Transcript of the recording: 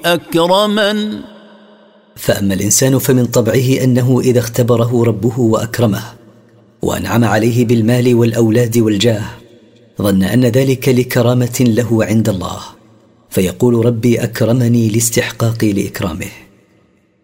أكرمن. فأما الإنسان فمن طبعه أنه إذا اختبره ربه وأكرمه وأنعم عليه بالمال والأولاد والجاه ظن أن ذلك لكرامة له عند الله، فيقول ربي أكرمني لاستحقاقي لإكرامه.